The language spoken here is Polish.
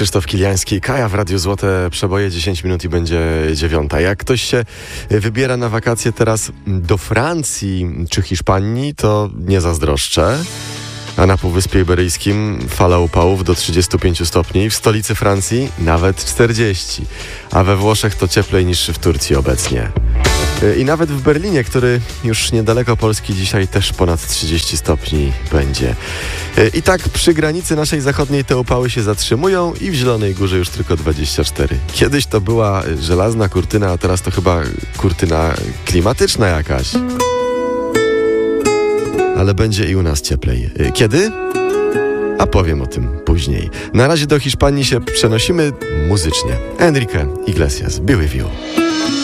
Krzysztof Kiliański, Kaja w Radiu Złote Przeboje, 10 minut i będzie 9. Jak ktoś się wybiera na wakacje teraz do Francji czy Hiszpanii, to nie zazdroszczę. A na Półwyspie Iberyjskim fala upałów do 35 stopni, w stolicy Francji nawet 40, a we Włoszech to cieplej niż w Turcji obecnie. I nawet w Berlinie, który już niedaleko Polski, dzisiaj też ponad 30 stopni będzie. I tak przy granicy naszej zachodniej te upały się zatrzymują i w Zielonej Górze już tylko 24. Kiedyś to była żelazna kurtyna, a teraz to chyba kurtyna klimatyczna jakaś. Ale będzie i u nas cieplej. Kiedy? A powiem o tym później. Na razie do Hiszpanii się przenosimy muzycznie. Enrique Iglesias, Be With You.